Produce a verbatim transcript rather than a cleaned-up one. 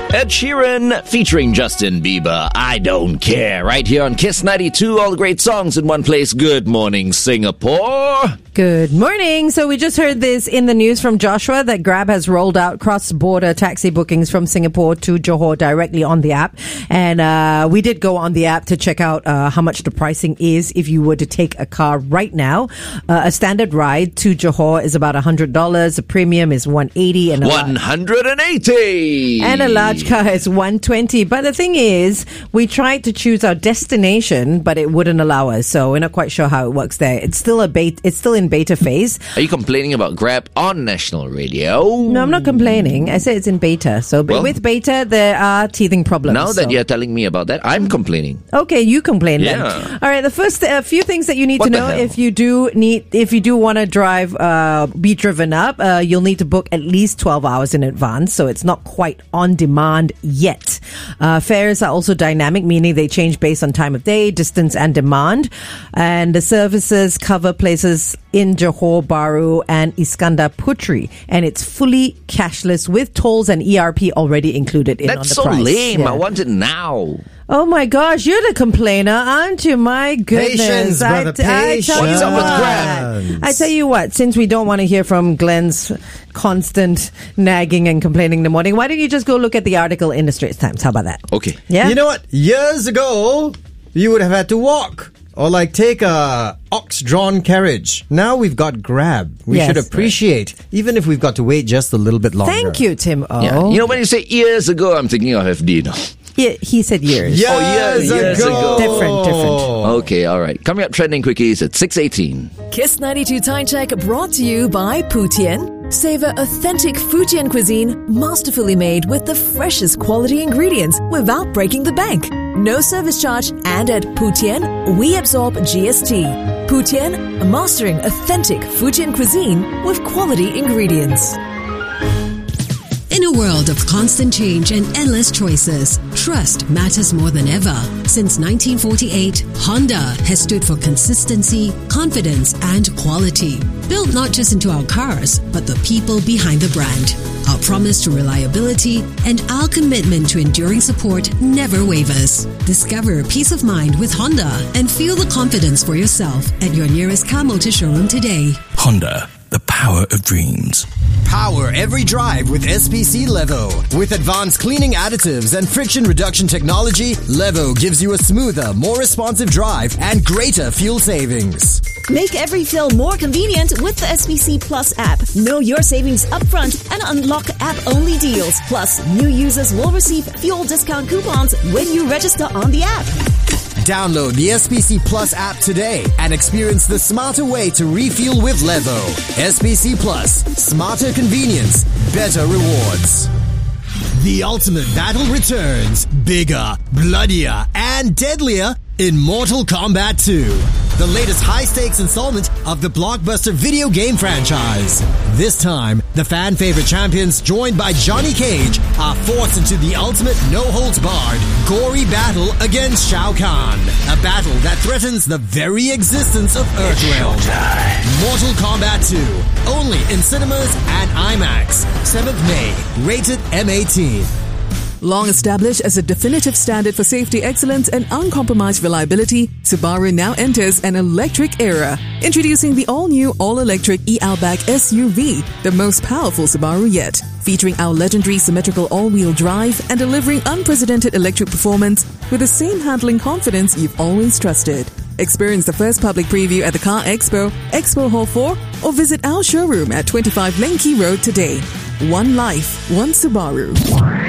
Ed Sheeran featuring Justin Bieber, I Don't Care, right here on Kiss ninety-two. All the great songs in one place. Good morning, Singapore. Good morning. So we just heard this in the news from Joshua that Grab has rolled out cross-border taxi bookings from Singapore to Johor directly on the app. And uh, we did go on the app to check out uh, how much the pricing is if you were to take a car right now. Uh, a standard ride to Johor is about one hundred dollars. A premium is one hundred eighty dollars. And a one hundred eighty dollars. And a large car is one hundred twenty dollars. But the thing is, we tried to choose our destination, but it wouldn't allow us. So we're not quite sure how it works there. It's still a beta, it's still in beta phase. Are you complaining about Grab on national radio? No, I'm not complaining. I said it's in beta. So Well, with beta, there are teething problems. Now that so. you're telling me about that, I'm complaining. Okay, you complain Yeah. then. All right, the first a few things that you need What to the know hell? if you do need if you do want to drive uh be driven up, uh you'll need to book at least twelve hours in advance, so it's not quite on demand yet. Uh fares are also dynamic, meaning they change based on time of day, distance and demand. And the services cover places in Johor Bahru and Iskandar Putri, and it's fully cashless with tolls and E R P already included in on That's the so price. lame. Yeah. I want it now. Oh my gosh, you're the complainer, aren't you? My goodness. Patience, I, brother, I tell you What's up with what. Grab? I tell you what, since we don't want to hear from Glenn's constant nagging and complaining in the morning, why don't you just go look at the article in the Straits Times? How about that? Okay. Yeah? You know what? Years ago, you would have had to walk or like take a ox-drawn carriage. Now we've got Grab. We Yes. should appreciate, even if we've got to wait just a little bit longer. Thank you, Tim O. Yeah. You know, when you say years ago, I'm thinking of F D, you know. Yeah, he said years. Years, Oh, years, years ago. Different, different. Okay, all right. Coming up, trending quickies at six eighteen. Kiss ninety-two Time Check brought to you by Putian. Savor authentic Fujian cuisine, masterfully made with the freshest quality ingredients without breaking the bank. No service charge, and at Putian, we absorb G S T. Putian, mastering authentic Fujian cuisine with quality ingredients. In a world of constant change and endless choices, trust matters more than ever. Since nineteen forty-eight, Honda has stood for consistency, confidence, and quality. Built not just into our cars, but the people behind the brand. Our promise to reliability and our commitment to enduring support never wavers. Discover peace of mind with Honda and feel the confidence for yourself at your nearest car motor showroom today. Honda, the power of dreams. Power every drive with S P C Levo. With advanced cleaning additives and friction reduction technology, Levo gives you a smoother, more responsive drive and greater fuel savings. Make every fill more convenient with the S P C Plus app. Know your savings upfront and unlock app-only deals. Plus, new users will receive fuel discount coupons when you register on the app. Download the S P C Plus app today and experience the smarter way to refuel with Levo. S P C Plus. Smarter convenience. Better rewards. The ultimate battle returns. Bigger, bloodier, and deadlier in Mortal Kombat two. The latest high-stakes installment of the blockbuster video game franchise. This time, the fan-favorite champions, joined by Johnny Cage, are forced into the ultimate no-holds-barred, gory battle against Shao Kahn. A battle that threatens the very existence of Earthrealm. Mortal Kombat two. Only in cinemas and IMAX. seventh of May. Rated M eighteen. Long established as a definitive standard for safety excellence and uncompromised reliability, Subaru now enters an electric era. Introducing the all-new, all-electric e-Outback S U V, the most powerful Subaru yet. Featuring our legendary symmetrical all-wheel drive and delivering unprecedented electric performance with the same handling confidence you've always trusted. Experience the first public preview at the Car Expo, Expo Hall four, or visit our showroom at twenty-five Lane Key Road today. One life, one Subaru.